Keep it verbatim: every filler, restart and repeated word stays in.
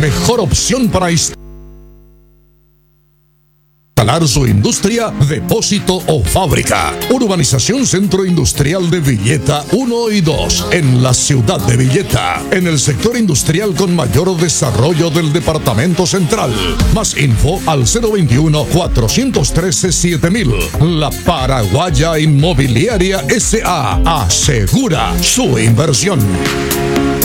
mejor opción para instalar su industria, depósito o fábrica. Urbanización Centro Industrial de Villeta uno y dos, en la ciudad de Villeta, en el sector industrial con mayor desarrollo del departamento central. Más info al cero veintiuno, cuatrocientos trece, siete mil. La Paraguaya Inmobiliaria S A asegura su inversión.